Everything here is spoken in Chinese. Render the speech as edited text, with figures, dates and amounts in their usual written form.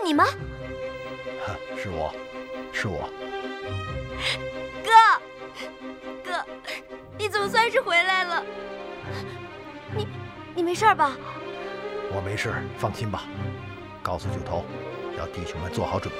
你吗？ 是我，是我。 哥，你总算是回来了。你没事吧？ 我没事，放心吧。告诉九头，要弟兄们做好准备。